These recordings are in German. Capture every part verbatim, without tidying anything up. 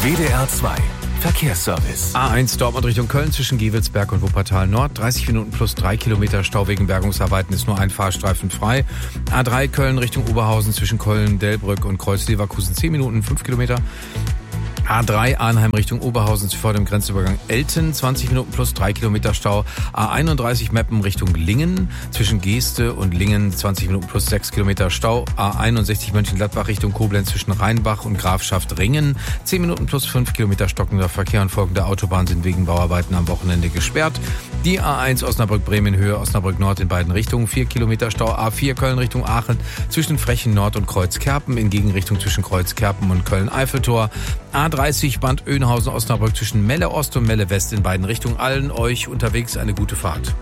W D R zwei Verkehrsservice. A eins Dortmund Richtung Köln zwischen Gevelsberg und Wuppertal Nord. dreißig Minuten plus drei Kilometer Stau wegen Bergungsarbeiten, ist nur ein Fahrstreifen frei. A drei Köln Richtung Oberhausen zwischen Köln, Delbrück und Kreuz-Leverkusen zehn Minuten, fünf Kilometer. A drei Arnheim Richtung Oberhausen vor dem Grenzübergang Elten, zwanzig Minuten plus drei Kilometer Stau. A einunddreißig Meppen Richtung Lingen, zwischen Geeste und Lingen, zwanzig Minuten plus sechs Kilometer Stau. A einundsechzig Mönchengladbach Richtung Koblenz zwischen Rheinbach und Grafschaft Ringen, zehn Minuten plus fünf Kilometer stockender Verkehr und folgende Autobahnen sind wegen Bauarbeiten am Wochenende gesperrt. Die A eins Osnabrück-Bremen Höhe Osnabrück Nord in beiden Richtungen, vier Kilometer Stau. A vier Köln Richtung Aachen zwischen Frechen Nord und Kreuzkerpen, in Gegenrichtung zwischen Kreuzkerpen und Köln-Eiffeltor. A dreißig Band Oeynhausen-Osnabrück zwischen Melle Ost und Melle West in beiden Richtungen. Allen euch unterwegs eine gute Fahrt.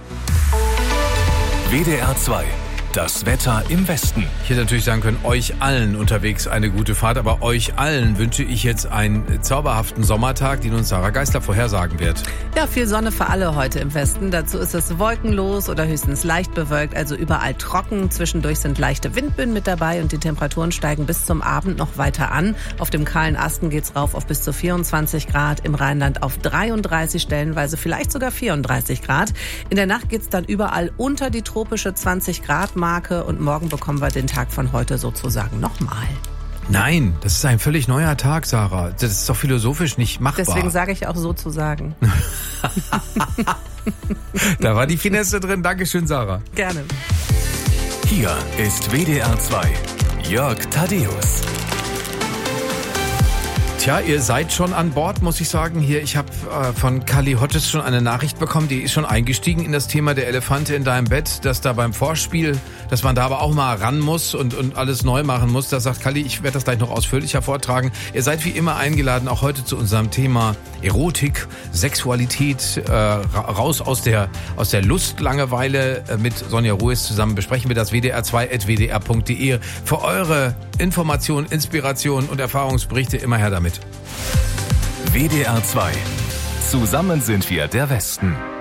W D R zwei. Das Wetter im Westen. Ich hätte natürlich sagen können, euch allen unterwegs eine gute Fahrt, aber euch allen wünsche ich jetzt einen zauberhaften Sommertag, den uns Sarah Geisler vorhersagen wird. Ja, viel Sonne für alle heute im Westen. Dazu ist es wolkenlos oder höchstens leicht bewölkt, also überall trocken. Zwischendurch sind leichte Windböen mit dabei und die Temperaturen steigen bis zum Abend noch weiter an. Auf dem kahlen Asten geht's rauf auf bis zu vierundzwanzig Grad, im Rheinland auf dreiunddreißig, stellenweise vielleicht sogar vierunddreißig Grad. In der Nacht geht's dann überall unter die tropische zwanzig Grad Marke und morgen bekommen wir den Tag von heute sozusagen nochmal. Nein, das ist ein völlig neuer Tag, Sarah. Das ist doch philosophisch nicht machbar. Deswegen sage ich auch sozusagen. Da war die Finesse drin. Dankeschön, Sarah. Gerne. Hier ist W D R zwei. Jörg Thaddeus. Tja, ihr seid schon an Bord, muss ich sagen. Hier, ich habe äh, von Kali Hottes schon eine Nachricht bekommen, die ist schon eingestiegen in das Thema der Elefante in deinem Bett, dass da beim Vorspiel, dass man da aber auch mal ran muss und, und alles neu machen muss. Da sagt Kali, ich werde das gleich noch ausführlicher vortragen. Ihr seid wie immer eingeladen, auch heute zu unserem Thema Erotik, Sexualität, äh, raus aus der aus der Lustlangeweile. Äh, mit Sonja Ruiz zusammen besprechen wir das. W D R zwei at w d r punkt d e. Für eure Informationen, Inspirationen und Erfahrungsberichte immer her damit. W D R zwei. Zusammen sind wir der Westen.